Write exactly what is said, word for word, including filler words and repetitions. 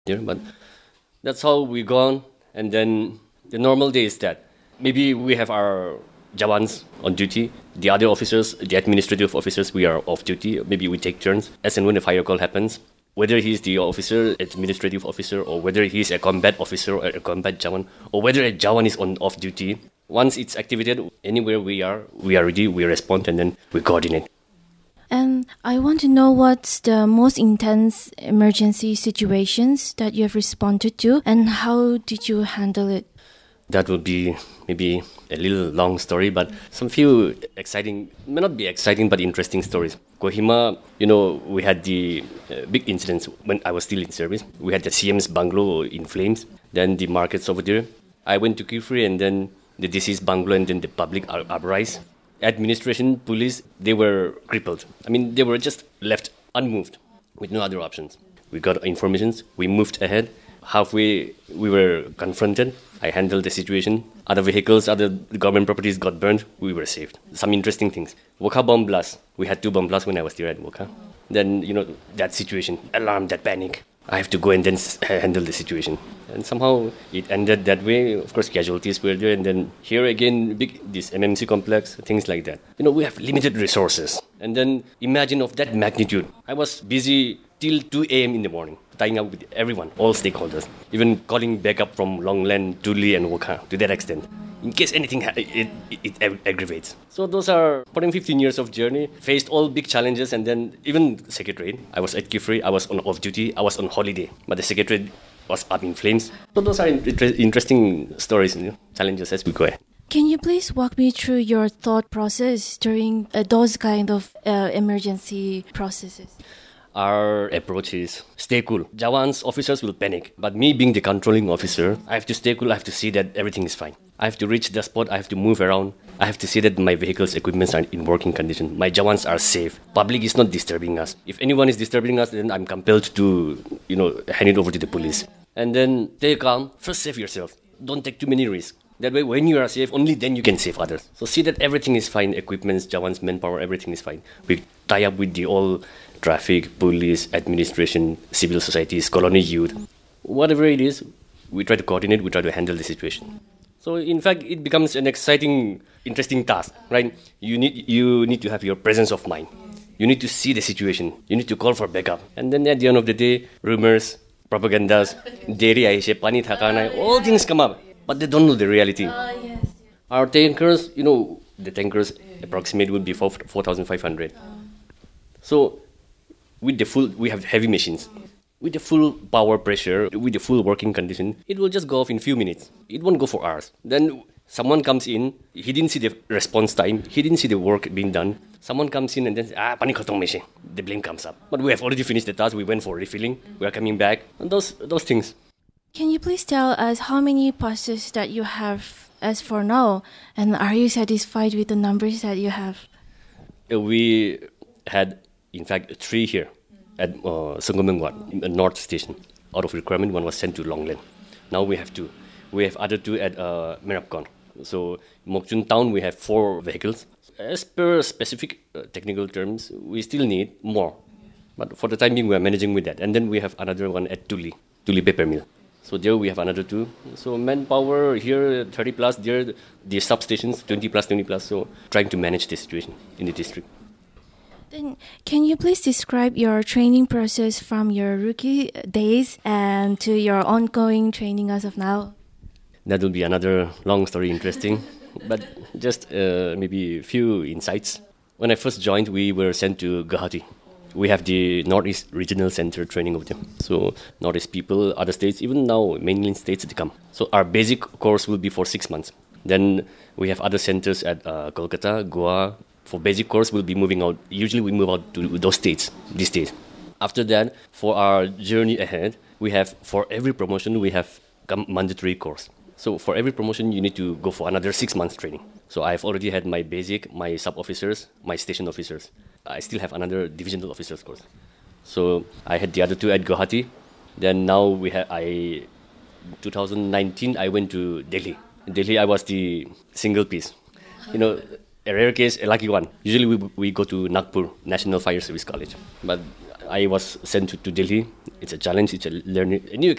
Yeah, but that's how we gone. And then the normal day is that maybe we have our Jawans on duty. The other officers, the administrative officers, we are off duty. Maybe we take turns as and when a fire call happens. Whether he's the officer, administrative officer, or whether he's a combat officer or a combat Jawan, or whether a Jawan is on off duty. Once it's activated, anywhere we are, we are ready, we respond, and then we coordinate. And I want to know what's the most intense emergency situations that you have responded to, and how did you handle it? That will be maybe a little long story, but some few exciting, may not be exciting, but interesting stories. Kohima, you know, we had the uh, big incidents when I was still in service. We had the C M's bungalow in flames, then the markets over there. I went to Kifri, and then the deceased bungalow, and then the public ar- uprise. Administration, police, they were crippled. I mean, they were just left unmoved with no other options. We got informations, we moved ahead. Halfway, we were confronted. I handled the situation. Other vehicles, other government properties got burned. We were saved. Some interesting things. Wokha bomb blast. We had two bomb blasts when I was there at Wokha. Then, you know, that situation, alarm, that panic. I have to go and then s- handle the situation. And somehow it ended that way. Of course, casualties were there. And then here again, big this M M C complex, things like that. You know, we have limited resources. And then imagine of that magnitude. I was busy till two a.m. in the morning, tying up with everyone, all stakeholders. Even calling backup from Longland, Tuli, and Wokha to that extent. In case anything, ha- it, it, it ag- aggravates. So those are fourteen, fifteen years of journey, faced all big challenges, and then even secretariat. I was at Kifri, I was on off duty, I was on holiday, but the secretariat was up in flames. So those are inter- interesting stories, you know, challenges as we go ahead. Can you please walk me through your thought process during uh, those kind of uh, emergency processes? Our approach is stay cool. Jawans, officers will panic. But me being the controlling officer, I have to stay cool. I have to see that everything is fine. I have to reach the spot. I have to move around. I have to see that my vehicle's equipments are in working condition. My Jawans are safe. Public is not disturbing us. If anyone is disturbing us, then I'm compelled to, you know, hand it over to the police. And then stay calm. First, save yourself. Don't take too many risks. That way, when you are safe, only then you can save others. So see that everything is fine. Equipments, Jawans, manpower, everything is fine. We tie up with the all traffic, police, administration, civil societies, colony youth. Whatever it is, we try to coordinate, we try to handle the situation. So in fact, it becomes an exciting, interesting task, right? You need you need to have your presence of mind. You need to see the situation. You need to call for backup. And then at the end of the day, rumors, propagandas, dairy aise, pani thakana, all things come up. But they don't know the reality. Uh, yes. Our tankers, you know, the tankers approximate would be four thousand five hundred. So with the full, we have heavy machines. With the full power pressure, with the full working condition, it will just go off in few minutes. It won't go for hours. Then someone comes in, he didn't see the response time, he didn't see the work being done. Someone comes in and then, ah, pani khatong machine. The blame comes up. But we have already finished the task, we went for refilling, we are coming back, and those those things. Can you please tell us how many buses that you have as for now, and are you satisfied with the numbers that you have? Uh, We had, in fact, three here at uh, Sungomengwat, in the North Station. Out of requirement, one was sent to Longland. Now we have two. We have other two at uh, Merapkon. So Mokchun Town, we have four vehicles. As per specific uh, technical terms, we still need more. But for the time being, we are managing with that. And then we have another one at Tuli, Tuli Paper Mill. So there we have another two. So manpower here, thirty plus. There, the substations, twenty plus, twenty plus. So trying to manage the situation in the district. Then, can you please describe your training process from your rookie days and to your ongoing training as of now? That will be another long story, interesting. But just uh, maybe a few insights. When I first joined, we were sent to Guwahati. We have the Northeast Regional Center training over there. So Northeast people, other states, even now mainland states they come. So our basic course will be for six months. Then we have other centers at uh, Kolkata, Goa. For basic course, we'll be moving out. Usually we move out to those states, these states. After that, for our journey ahead, we have, for every promotion, we have a mandatory course. So for every promotion, you need to go for another six months training. So I've already had my basic, my sub-officers, my station officers. I still have another divisional officers course. So I had the other two at Guwahati. Then now we have, I, twenty nineteen, I went to Delhi. In Delhi, I was the single piece. You know, a rare case, a lucky one. Usually we, we go to Nagpur, National Fire Service College. But I was sent to, to Delhi. It's a challenge, it's a learning, a new